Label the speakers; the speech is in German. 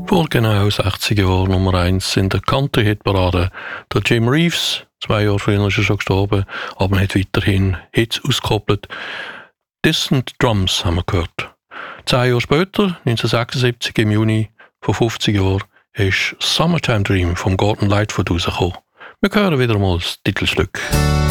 Speaker 1: Vor genau 60 Jahren Nummer 1 in der Country-Hitparade. Der Jim Reeves, 2 Jahre früher ist er schon gestorben, aber man hat weiterhin Hits ausgekoppelt. Distant Drums haben wir gehört. 10 Jahre später, 1976 im Juni vor 50 Jahren, ist Summertime Dream vom Gordon Lightfoot rausgekommen. Wir hören wieder mal das Titelstück.